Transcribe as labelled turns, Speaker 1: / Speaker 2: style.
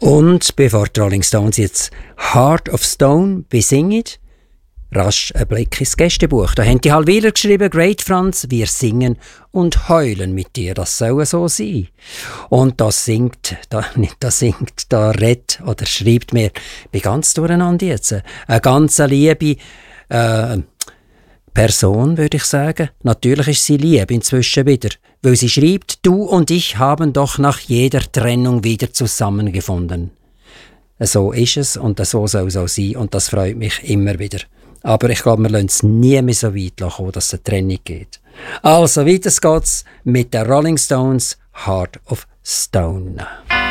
Speaker 1: Und bevor die Rolling Stones jetzt «Heart of Stone» besingen, rasch ein Blick ins Gästebuch. Da haben die Halwiler geschrieben: «Great Franz, wir singen und heulen mit dir, das soll so sein.» Und das redet oder schreibt mir, bin ganz durcheinander jetzt, eine ganz liebe Person, würde ich sagen. Natürlich ist sie lieb inzwischen wieder, weil sie schreibt: «Du und ich haben doch nach jeder Trennung wieder zusammengefunden.» So ist es und so soll es auch sein und das freut mich immer wieder. Aber ich glaube, wir lassen es nie mehr so weit kommen, dass es eine Trennung geht. Also, weiter geht's mit den Rolling Stones «Heart of Stone».